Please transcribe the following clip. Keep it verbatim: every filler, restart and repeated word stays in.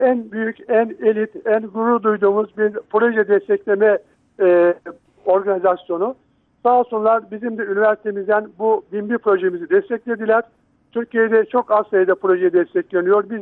en büyük, en elit, en gurur duyduğumuz bir proje destekleme e, organizasyonu. Sağ olsunlar bizim de üniversitemizden bu bin bir projemizi desteklediler. Türkiye'de çok az sayıda proje destekleniyor. Biz